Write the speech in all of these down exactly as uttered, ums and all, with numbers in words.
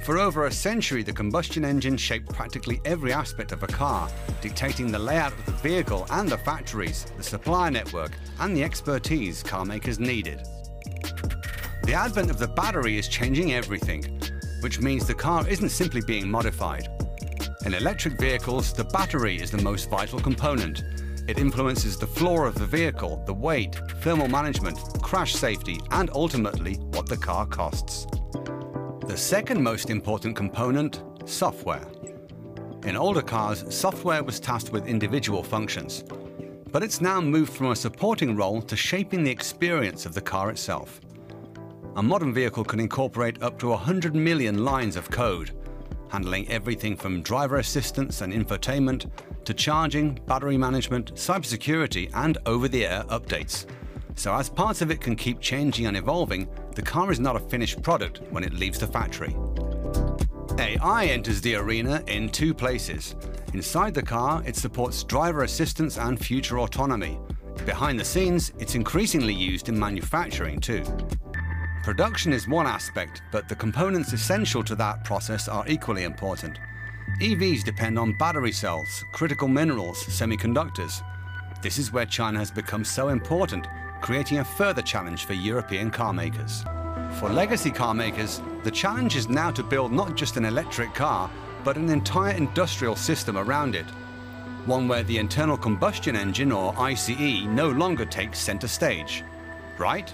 For over a century, the combustion engine shaped practically every aspect of a car, dictating the layout of the vehicle and the factories, the supplier network, and the expertise car makers needed. The advent of the battery is changing everything, which means the car isn't simply being modified. In electric vehicles, the battery is the most vital component. It influences the floor of the vehicle, the weight, thermal management, crash safety, and ultimately what the car costs. The second most important component, software. In older cars, software was tasked with individual functions, but it's now moved from a supporting role to shaping the experience of the car itself. A modern vehicle can incorporate up to one hundred million lines of code, handling everything from driver assistance and infotainment to charging, battery management, cybersecurity, and over-the-air updates. So as parts of it can keep changing and evolving, the car is not a finished product when it leaves the factory. A I enters the arena in two places. Inside the car, it supports driver assistance and future autonomy. Behind the scenes, it's increasingly used in manufacturing too. Production is one aspect, but the components essential to that process are equally important. E Vs depend on battery cells, critical minerals, semiconductors. This is where China has become so important, creating a further challenge for European car makers. For legacy car makers, the challenge is now to build not just an electric car, but an entire industrial system around it. One where the internal combustion engine, or I C E, no longer takes center stage. Right?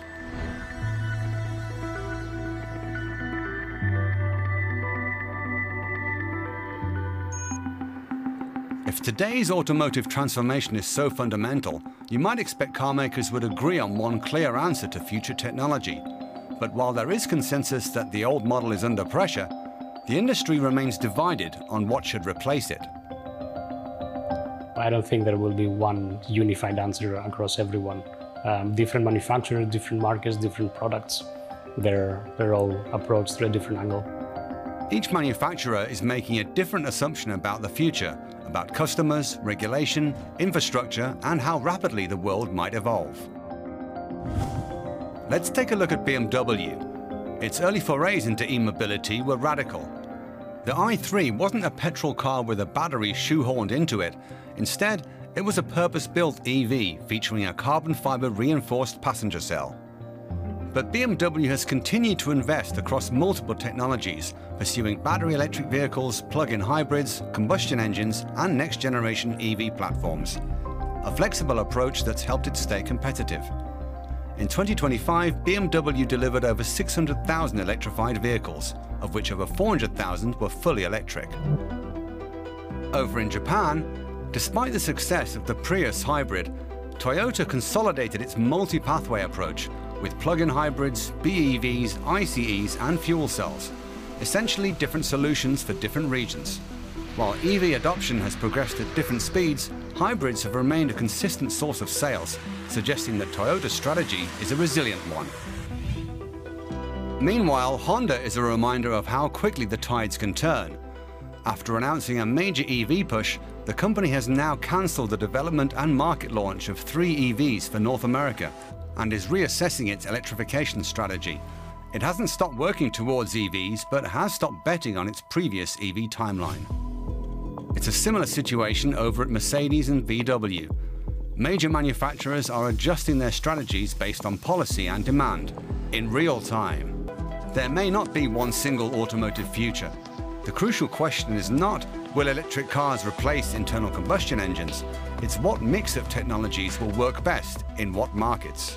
If today's automotive transformation is so fundamental, you might expect car makers would agree on one clear answer to future technology. But while there is consensus that the old model is under pressure, the industry remains divided on what should replace it. I don't think there will be one unified answer across everyone. Um, different manufacturers, different markets, different products, they're, they're all approached through a different angle. Each manufacturer is making a different assumption about the future, about customers, regulation, infrastructure, and how rapidly the world might evolve. Let's take a look at B M W. Its early forays into e-mobility were radical. The i three wasn't a petrol car with a battery shoehorned into it. Instead, it was a purpose-built E V featuring a carbon fiber reinforced passenger cell. But B M W has continued to invest across multiple technologies, pursuing battery electric vehicles, plug-in hybrids, combustion engines, and next-generation E V platforms. A flexible approach that's helped it stay competitive. In twenty twenty-five, B M W delivered over six hundred thousand electrified vehicles, of which over four hundred thousand were fully electric. Over in Japan, despite the success of the Prius hybrid, Toyota consolidated its multi-pathway approach with plug-in hybrids, B E Vs, I C Es, and fuel cells, essentially different solutions for different regions. While E V adoption has progressed at different speeds, hybrids have remained a consistent source of sales, suggesting that Toyota's strategy is a resilient one. Meanwhile, Honda is a reminder of how quickly the tides can turn. After announcing a major E V push, the company has now cancelled the development and market launch of three E Vs for North America, and is reassessing its electrification strategy. It hasn't stopped working towards E Vs, but has stopped betting on its previous E V timeline. It's a similar situation over at Mercedes and V W. Major manufacturers are adjusting their strategies based on policy and demand, in real time. There may not be one single automotive future. The crucial question is not, will electric cars replace internal combustion engines? It's what mix of technologies will work best in what markets.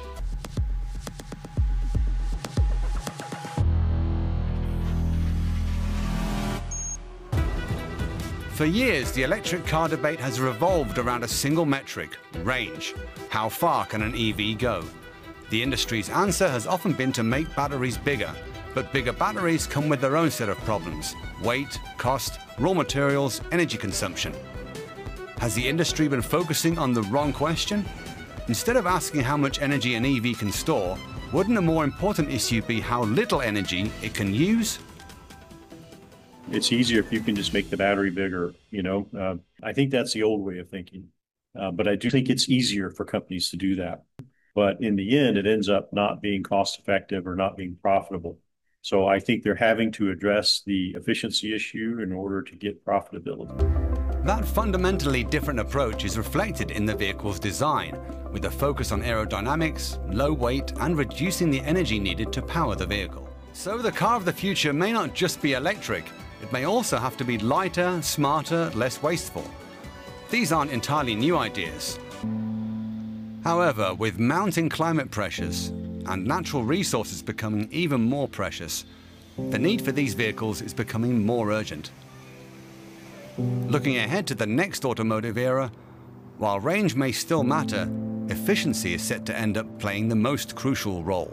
For years, the electric car debate has revolved around a single metric, range. How far can an E V go? The industry's answer has often been to make batteries bigger, but bigger batteries come with their own set of problems: weight, cost, raw materials, energy consumption. Has the industry been focusing on the wrong question? Instead of asking how much energy an E V can store, wouldn't a more important issue be how little energy it can use? It's easier if you can just make the battery bigger, you know. Uh, I think that's the old way of thinking. Uh, but I do think it's easier for companies to do that. But in the end, it ends up not being cost effective or not being profitable. So I think they're having to address the efficiency issue in order to get profitability. That fundamentally different approach is reflected in the vehicle's design, with a focus on aerodynamics, low weight, and reducing the energy needed to power the vehicle. So the car of the future may not just be electric, it may also have to be lighter, smarter, less wasteful. These aren't entirely new ideas. However, with mounting climate pressures and natural resources becoming even more precious, the need for these vehicles is becoming more urgent. Looking ahead to the next automotive era, while range may still matter, efficiency is set to end up playing the most crucial role.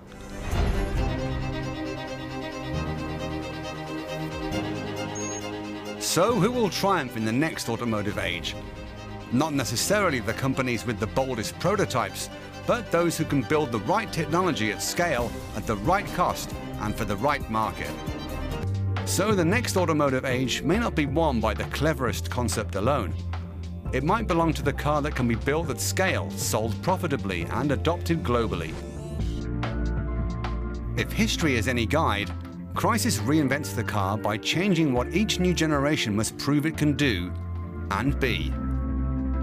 So who will triumph in the next automotive age? Not necessarily the companies with the boldest prototypes, but those who can build the right technology at scale, at the right cost, and for the right market. So the next automotive age may not be won by the cleverest concept alone. It might belong to the car that can be built at scale, sold profitably, and adopted globally. If history is any guide, Crysis reinvents the car by changing what each new generation must prove it can do and be.